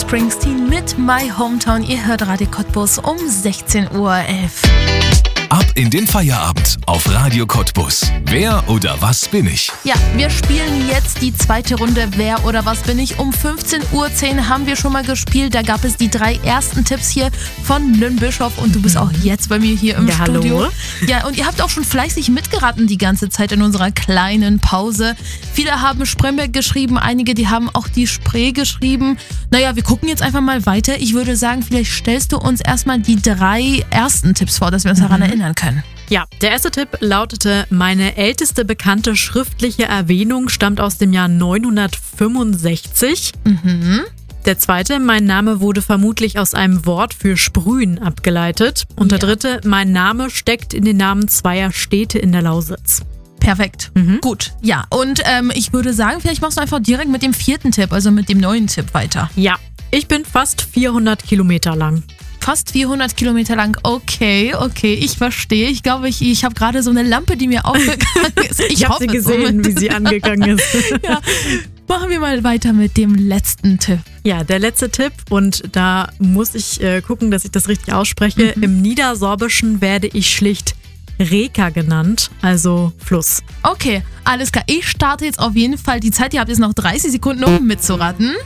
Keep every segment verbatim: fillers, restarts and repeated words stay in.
Springsteen mit My Hometown. Ihr hört Radio Cottbus um sechzehn Uhr elf. Ab in den Feierabend auf Radio Cottbus. Wer oder was bin ich? Ja, wir spielen jetzt die zweite Runde Wer oder was bin ich. Um fünfzehn Uhr zehn haben wir schon mal gespielt. Da gab es die drei ersten Tipps hier von Lynn Bischof und du bist auch jetzt bei mir hier im ja, Studio. Hallo. Ja, und ihr habt auch schon fleißig mitgeraten die ganze Zeit in unserer kleinen Pause. Viele haben Spremberg geschrieben, einige, die haben auch die Spree geschrieben. Naja, wir gucken jetzt einfach mal weiter. Ich würde sagen, vielleicht stellst du uns erstmal die drei ersten Tipps vor, dass wir uns daran Mhm. erinnern können. Ja, der erste Tipp lautete: Meine älteste bekannte schriftliche Erwähnung stammt aus dem Jahr neunhundertfünfundsechzig. Mhm. Der zweite: Mein Name wurde vermutlich aus einem Wort für Sprühen abgeleitet. Und der Ja. dritte: Mein Name steckt in den Namen zweier Städte in der Lausitz. Perfekt. Mhm. Gut. Ja, und ähm, ich würde sagen, vielleicht machst du einfach direkt mit dem vierten Tipp, also mit dem neuen Tipp weiter. Ja, ich bin fast vierhundert Kilometer lang. Fast vierhundert Kilometer lang. Okay, okay, ich verstehe. Ich glaube, ich, ich habe gerade so eine Lampe, die mir aufgegangen ist. Ich, Ich habe hoffe sie es gesehen, so. wie sie angegangen ist. Ja. Machen wir mal weiter mit dem letzten Tipp. Ja, der letzte Tipp, und da muss ich äh, gucken, dass ich das richtig ausspreche. Mhm. Im Niedersorbischen werde ich schlicht Reka genannt, also Fluss. Okay, alles klar. Ich starte jetzt auf jeden Fall die Zeit. Ihr habt jetzt noch dreißig Sekunden, um mitzuraten.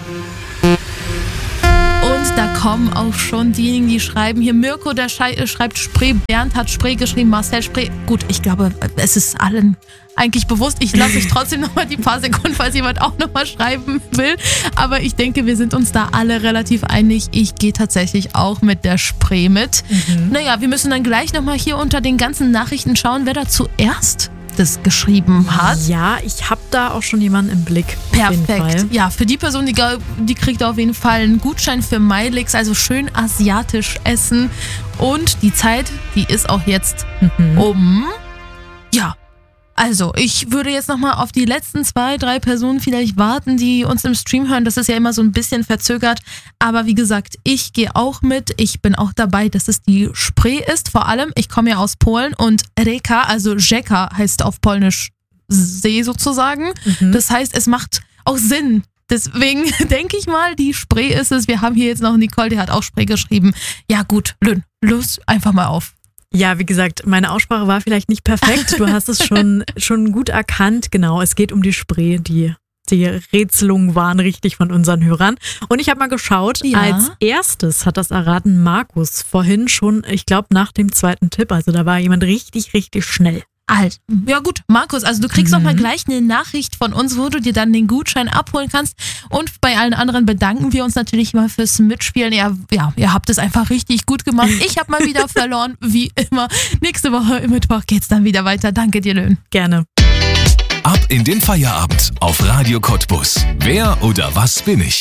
Und da kommen auch schon diejenigen, die schreiben hier. Mirko, der schei- schreibt Spree. Bernd hat Spree geschrieben. Marcel Spree. Gut, ich glaube, es ist allen eigentlich bewusst. Ich lasse euch trotzdem nochmal die paar Sekunden, falls jemand auch nochmal schreiben will. Aber ich denke, wir sind uns da alle relativ einig. Ich gehe tatsächlich auch mit der Spree mit. Mhm. Naja, wir müssen dann gleich nochmal hier unter den ganzen Nachrichten schauen, wer da zuerst das geschrieben hat. Ja, ich habe da auch schon jemanden im Blick. Auf jeden Perfekt. Fall. Ja, für die Person, die, die kriegt auf jeden Fall einen Gutschein für Meilix, also schön asiatisch essen. Und die Zeit, die ist auch jetzt Mhm. um. Ja, also ich würde jetzt nochmal auf die letzten zwei, drei Personen vielleicht warten, die uns im Stream hören. Das ist ja immer so ein bisschen verzögert. Aber wie gesagt, ich gehe auch mit. Ich bin auch dabei, dass es die Spree ist. Vor allem, ich komme ja aus Polen und Reka, also Rzeka heißt auf Polnisch See sozusagen. Mhm. Das heißt, es macht auch Sinn. Deswegen denke ich mal, die Spree ist es. Wir haben hier jetzt noch Nicole, die hat auch Spree geschrieben. Ja gut, Lynn, los einfach mal auf. Ja, wie gesagt, meine Aussprache war vielleicht nicht perfekt. Du hast es schon, schon gut erkannt. Genau, es geht um die Spree. Die, die Rätselungen waren richtig von unseren Hörern. Und ich habe mal geschaut, Ja. als erstes hat das erraten Markus vorhin schon, ich glaube, nach dem zweiten Tipp. Also da war jemand richtig, richtig schnell. Alt. Ja gut, Markus, also du kriegst Mhm. noch mal gleich eine Nachricht von uns, wo du dir dann den Gutschein abholen kannst. Und bei allen anderen bedanken wir uns natürlich mal fürs Mitspielen. Ja, ja, ihr habt es einfach richtig gut gemacht. Ich habe mal wieder verloren, wie immer. Nächste Woche im Mittwoch geht's dann wieder weiter. Danke dir, Lynn. Gerne. Ab in den Feierabend auf Radio Cottbus. Wer oder was bin ich?